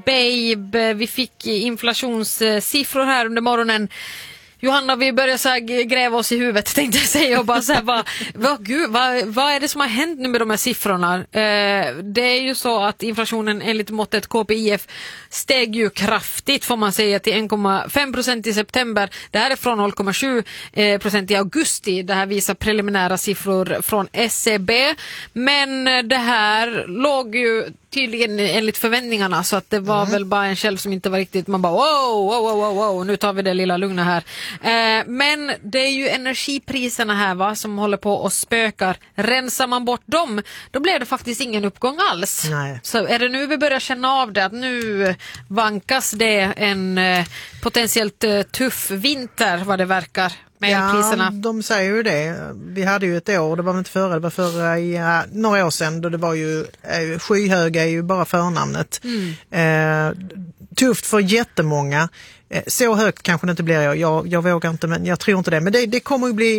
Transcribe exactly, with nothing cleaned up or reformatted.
babe. Vi fick inflationssiffror här under morgonen. Johanna, vi börjar så här gräva oss i huvudet, tänkte jag säga, och bara så här, vad, vad, gud, vad, vad är det som har hänt nu med de här siffrorna? Eh, det är ju så att inflationen enligt måttet K P I F steg ju kraftigt, får man säga, till en komma fem procent i september. Det här är från noll komma sju procent i augusti. Det här visar preliminära siffror från S C B. Men det här låg ju tydligen enligt förväntningarna, så att det var mm. väl bara en själv som inte var riktigt, man bara wow, wow, wow, wow, wow, nu tar vi det lilla lugna här. Eh, men det är ju energipriserna här, va, som håller på och spökar. Rensar man bort dem, då blir det faktiskt ingen uppgång alls. Nej. Så är det nu vi börjar känna av det, att nu vankas det en eh, potentiellt eh, tuff vinter, vad det verkar. Ja, priserna. De säger ju det. Vi hade ju ett år, det var väl inte förra, det var förra i uh, några år sedan, då det var ju uh, skyhöga är ju bara förnamnet. Mm. Uh, tufft för jättemånga. Uh, så högt kanske det inte blir, jag, jag, jag vågar inte, men jag tror inte det. Men det, det kommer ju bli